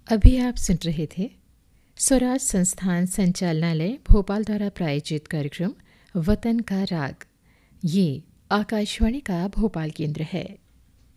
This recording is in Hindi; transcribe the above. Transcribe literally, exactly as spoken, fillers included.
अभी आप सुन रहे थे स्वराज संस्थान संचालनालय भोपाल द्वारा प्रायोजित कार्यक्रम वतन का राग। ये आकाशवाणी का भोपाल केंद्र है।